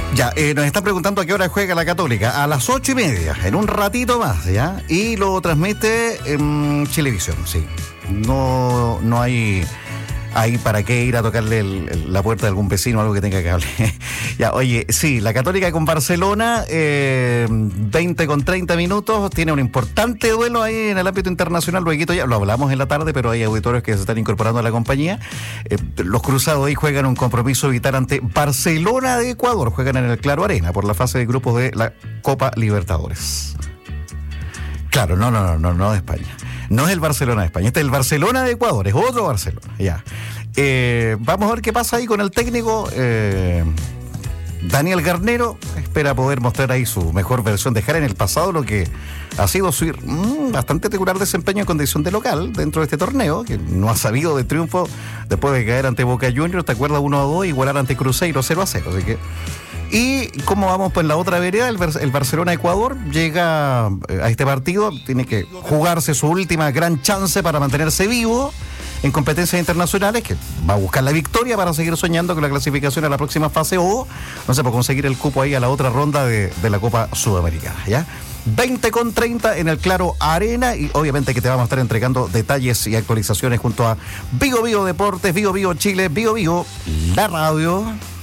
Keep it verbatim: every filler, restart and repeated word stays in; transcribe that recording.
Ya, eh, nos están preguntando a qué hora juega la Católica. A las ocho y media, en un ratito más, ¿ya? Y lo transmite en Chilevisión, sí. No, no hay... Ahí para qué ir a tocarle el, el, la puerta de algún vecino o algo que tenga cable. Ya, oye, sí, la Católica con Barcelona, eh, veinte con treinta minutos, tiene un importante duelo ahí en el ámbito internacional. Luego ya lo hablamos en la tarde, pero hay auditores que se están incorporando a la compañía. Eh, los cruzados ahí juegan un compromiso vital ante Barcelona de Ecuador. Juegan en el Claro Arena por la fase de grupos de la Copa Libertadores. Claro, no, no, no, no, no de España. No es el Barcelona de España, este es el Barcelona de Ecuador, es otro Barcelona, ya. Eh, vamos a ver qué pasa ahí con el técnico. Eh, Daniel Garnero espera poder mostrar ahí su mejor versión, dejar en el pasado lo que ha sido su mmm, bastante regular desempeño en condición de local dentro de este torneo, que no ha sabido de triunfo después de caer ante Boca Juniors, ¿te acuerdas? uno a dos, igualar ante Cruzeiro cero a cero, así que... Y como vamos pues en la otra vereda, el, el Barcelona-Ecuador llega a este partido, tiene que jugarse su última gran chance para mantenerse vivo en competencias internacionales, que va a buscar la victoria para seguir soñando con la clasificación a la próxima fase o, no sé, por conseguir el cupo ahí a la otra ronda de, de la Copa Sudamericana, ¿ya? veinte con treinta en el Claro Arena y obviamente que te vamos a estar entregando detalles y actualizaciones junto a Vigo Vigo Deportes, Vigo Vigo Chile, Vigo Vigo, la radio.